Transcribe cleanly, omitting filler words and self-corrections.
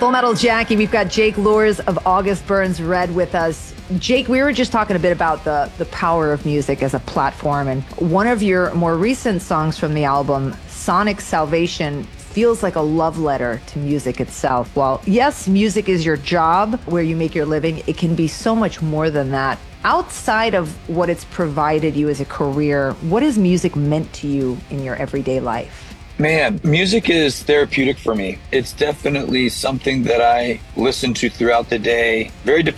Full Metal Jackie, we've got Jake Luhrs of August Burns Red with us. Jake, we were just talking a bit about the power of music as a platform, and one of your more recent songs from the album, Sonic Salvation, feels like a love letter to music itself. While yes, music is your job, where you make your living, it can be so much more than that. Outside of what it's provided you as a career, what has music meant to you in your everyday life? Man, music is therapeutic for me. It's definitely something that I listen to throughout the day. Very